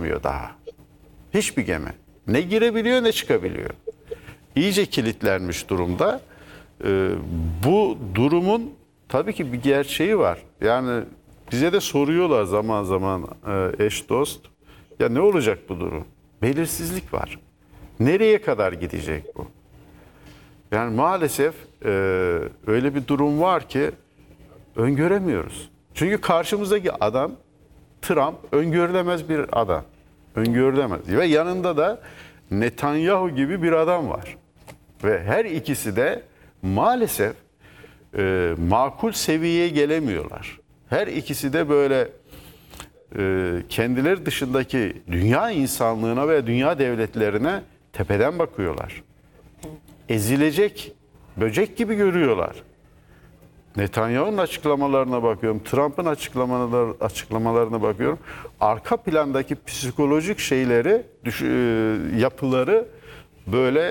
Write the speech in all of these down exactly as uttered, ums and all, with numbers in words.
çıkamıyor daha. Hiçbir gemi. Ne girebiliyor ne çıkabiliyor. İyice kilitlenmiş durumda. Ee, bu durumun tabii ki bir gerçeği var. Yani bize de soruyorlar zaman zaman e, eş dost. Ya ne olacak bu durum? Belirsizlik var. Nereye kadar gidecek bu? Yani maalesef e, öyle bir durum var ki öngöremiyoruz. Çünkü karşımızdaki adam Trump öngörülemez bir adam. Öngörülemez. Ve yanında da Netanyahu gibi bir adam var. Ve her ikisi de maalesef e, makul seviyeye gelemiyorlar. Her ikisi de böyle e, kendileri dışındaki dünya insanlığına ve dünya devletlerine tepeden bakıyorlar. Ezilecek böcek gibi görüyorlar. Netanyahu'nun açıklamalarına bakıyorum, Trump'ın açıklamalar, açıklamalarına bakıyorum. Arka plandaki psikolojik şeyleri, düş, e, yapıları böyle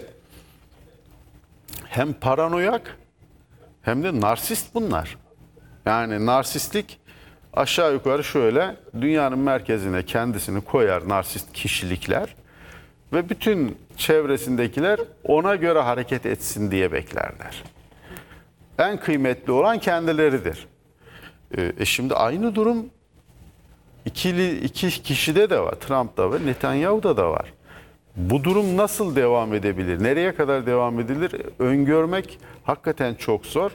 hem paranoyak hem de narsist bunlar. Yani narsistlik aşağı yukarı şöyle, dünyanın merkezine kendisini koyar narsist kişilikler ve bütün çevresindekiler ona göre hareket etsin diye beklerler. En kıymetli olan kendileridir. E şimdi aynı durum ikili iki kişide de var. Trump'ta ve Netanyahu'da da var. Bu durum nasıl devam edebilir? Nereye kadar devam edilir? Öngörmek hakikaten çok zor.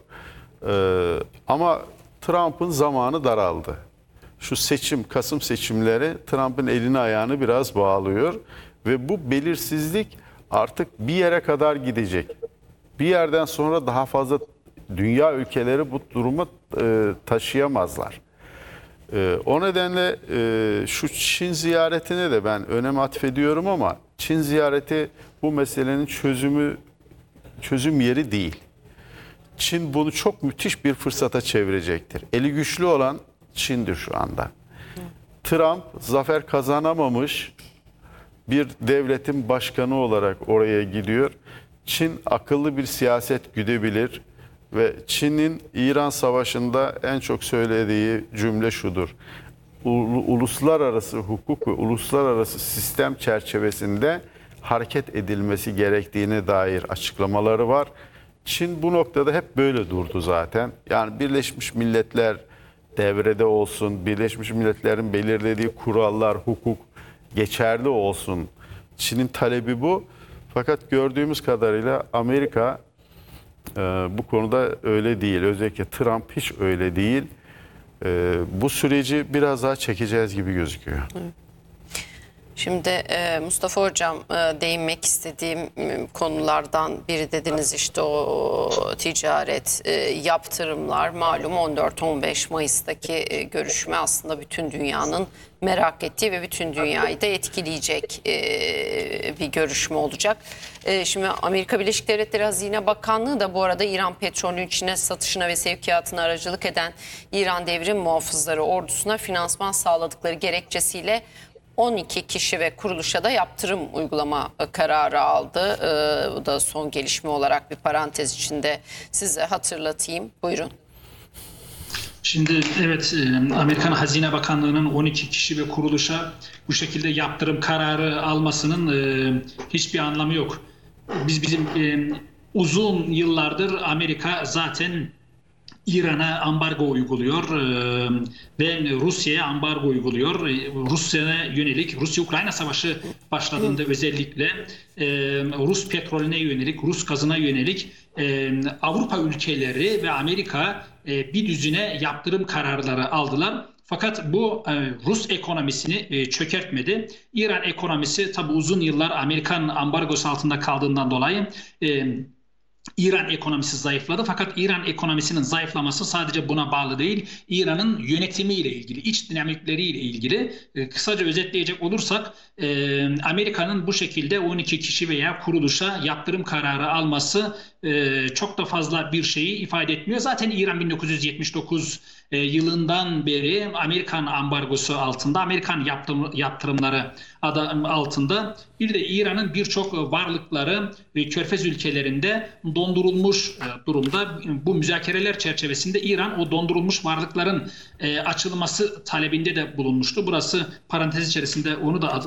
Ee, ama Trump'ın zamanı daraldı. Şu seçim, Kasım seçimleri Trump'ın elini ayağını biraz bağlıyor. Ve bu belirsizlik artık bir yere kadar gidecek. Bir yerden sonra daha fazla dünya ülkeleri bu durumu e, taşıyamazlar. E, o nedenle e, şu Çin ziyaretine de ben önem atfediyorum ama Çin ziyareti bu meselenin çözümü çözüm yeri değil. Çin bunu çok müthiş bir fırsata çevirecektir. Eli güçlü olan Çin'dir şu anda. Trump zafer kazanamamış bir devletin başkanı olarak oraya gidiyor. Çin akıllı bir siyaset güdebilir ve Çin'in İran Savaşı'nda en çok söylediği cümle şudur: uluslararası hukuk ve uluslararası sistem çerçevesinde hareket edilmesi gerektiğine dair açıklamaları var. Çin bu noktada hep böyle durdu zaten. Yani Birleşmiş Milletler devrede olsun, Birleşmiş Milletler'in belirlediği kurallar, hukuk geçerli olsun. Çin'in talebi bu. Fakat gördüğümüz kadarıyla Amerika e, bu konuda öyle değil. Özellikle Trump hiç öyle değil. E, bu süreci biraz daha çekeceğiz gibi gözüküyor. Evet. Şimdi e, Mustafa Hocam, e, değinmek istediğim e, konulardan biri dediniz işte o ticaret, e, yaptırımlar. Malum on dört on beş Mayıs'taki e, görüşme aslında bütün dünyanın merak ettiği ve bütün dünyayı da etkileyecek e, bir görüşme olacak. E, şimdi Amerika Birleşik Devletleri Hazine Bakanlığı da bu arada İran petrolünün Çin'e satışına ve sevkiyatına aracılık eden İran Devrim Muhafızları ordusuna finansman sağladıkları gerekçesiyle on iki kişi ve kuruluşa da yaptırım uygulama kararı aldı. Ee, bu da son gelişme olarak bir parantez içinde size hatırlatayım. Buyurun. Şimdi evet, Amerikan Hazine Bakanlığı'nın on iki kişi ve kuruluşa bu şekilde yaptırım kararı almasının hiçbir anlamı yok. Biz bizim uzun yıllardır Amerika zaten İran'a ambargo uyguluyor e, ve Rusya'ya ambargo uyguluyor. Rusya'ya yönelik, Rusya-Ukrayna Savaşı başladığında özellikle e, Rus petrolüne yönelik, Rus gazına yönelik e, Avrupa ülkeleri ve Amerika e, bir düzine yaptırım kararları aldılar. Fakat bu e, Rus ekonomisini e, çökertmedi. İran ekonomisi tabi uzun yıllar Amerikan ambargosu altında kaldığından dolayı e, İran ekonomisi zayıfladı, fakat İran ekonomisinin zayıflaması sadece buna bağlı değil. İran'ın yönetimiyle ilgili, iç dinamikleriyle ilgili. E, kısaca özetleyecek olursak e, Amerika'nın bu şekilde on iki kişi veya kuruluşa yaptırım kararı alması e, çok da fazla bir şeyi ifade etmiyor. Zaten İran bin dokuz yüz yetmiş dokuz e, yılından beri Amerikan ambargosu altında, Amerikan yaptırım, yaptırımları adı altında. Bir de İran'ın birçok varlıkları ve Körfez ülkelerinde dondurulmuş durumda. Bu müzakereler çerçevesinde İran o dondurulmuş varlıkların açılması talebinde de bulunmuştu. Burası parantez içerisinde onu da